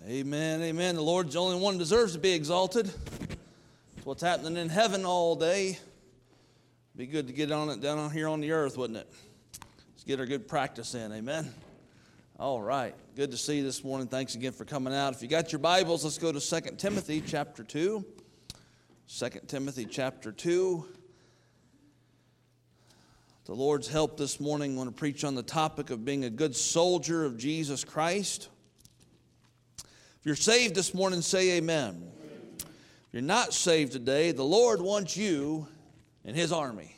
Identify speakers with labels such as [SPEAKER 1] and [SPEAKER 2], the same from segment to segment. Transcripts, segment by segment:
[SPEAKER 1] Amen, amen. The Lord's the only one who deserves to be exalted. It's what's happening in heaven all day. Be good to get on it down on here on the earth, wouldn't it? Let's get our good practice in, amen. All right, good to see you this morning. Thanks again for coming out. If you got your Bibles, let's go to 2 Timothy chapter 2. 2 Timothy chapter 2. The Lord's help this morning, I want to preach on the topic of being a good soldier of Jesus Christ. If you're saved this morning, say amen. If you're not saved today, the Lord wants you in His army.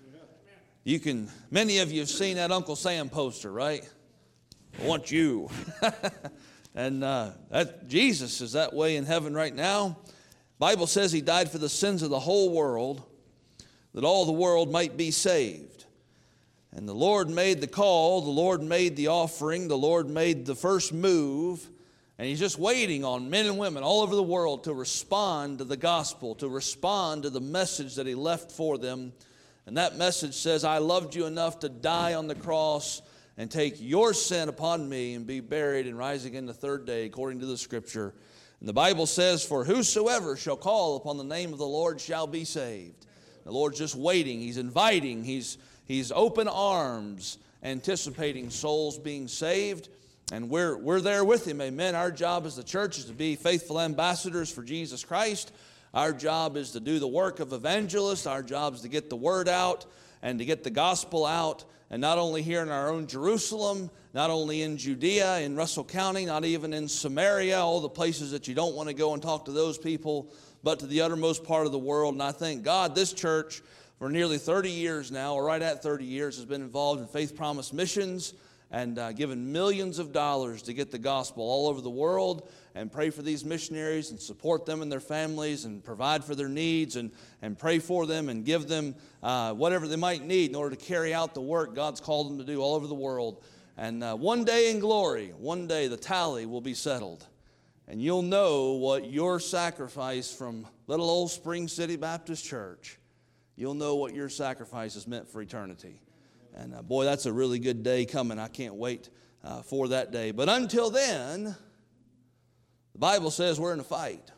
[SPEAKER 1] Many of you have seen that Uncle Sam poster, right? I want you. And Jesus is that way in heaven right now. The Bible says He died for the sins of the whole world, that all the world might be saved. And the Lord made the call, the Lord made the offering, the Lord made the first move, and He's just waiting on men and women all over the world to respond to the gospel, to respond to the message that He left for them. And that message says, I loved you enough to die on the cross and take your sin upon me and be buried and rise again the third day, according to the Scripture. And the Bible says, for whosoever shall call upon the name of the Lord shall be saved. The Lord's just waiting. He's inviting. He's open arms, anticipating souls being saved. And we're there with Him, amen. Our job as the church is to be faithful ambassadors for Jesus Christ. Our job is to do the work of evangelists. Our job is to get the word out and to get the gospel out. And not only here in our own Jerusalem, not only in Judea, in Russell County, not even in Samaria, all the places that you don't want to go and talk to those people, but to the uttermost part of the world. And I thank God this church for nearly 30 years now, or right at 30 years, has been involved in Faith Promise missions and given millions of dollars to get the gospel all over the world and pray for these missionaries and support them and their families and provide for their needs and pray for them and give them whatever they might need in order to carry out the work God's called them to do all over the world. And one day in glory, one day the tally will be settled. And you'll know what your sacrifice from little old Spring City Baptist Church, you'll know what your sacrifice has meant for eternity. And boy, that's a really good day coming. I can't wait for that day. But until then, the Bible says we're in a fight.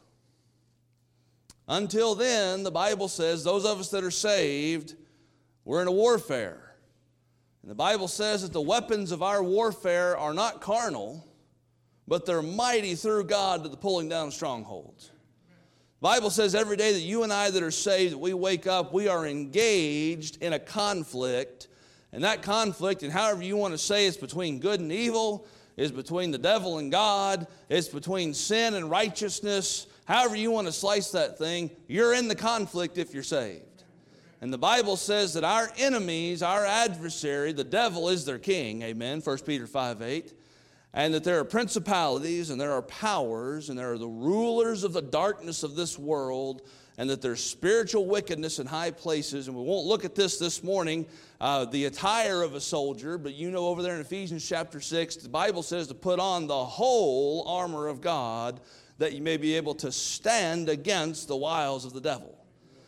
[SPEAKER 1] Until then, the Bible says those of us that are saved, we're in a warfare. And the Bible says that the weapons of our warfare are not carnal, but they're mighty through God to the pulling down of strongholds. The Bible says every day that you and I that are saved, that we wake up, we are engaged in a conflict. And that conflict, and however you want to say it's between good and evil, is between the devil and God, it's between sin and righteousness. However you want to slice that thing, you're in the conflict if you're saved. And the Bible says that our enemies, our adversary, the devil is their king, amen, 1 Peter 5:8. And that there are principalities and there are powers and there are the rulers of the darkness of this world, and that there's spiritual wickedness in high places. And we won't look at this morning, the attire of a soldier, but you know over there in Ephesians chapter 6, the Bible says to put on the whole armor of God that you may be able to stand against the wiles of the devil.